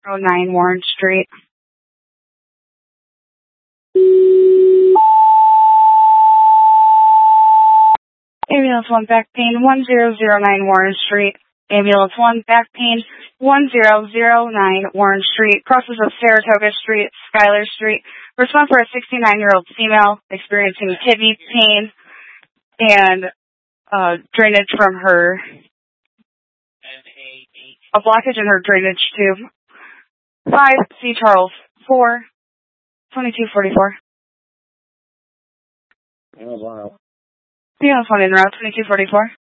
1009 Warren Street. Ambulance 1, back pain, 1009 Warren Street. Ambulance 1, back pain, 1009 Warren Street. Crosses of Saratoga Street, Schuyler Street. Response for a 69-year-old female experiencing kidney pain and drainage from her, a blockage in her drainage tube. 5 C. Charles 4, 2244. Oh, wow. Ambulance 1 in route, 2244.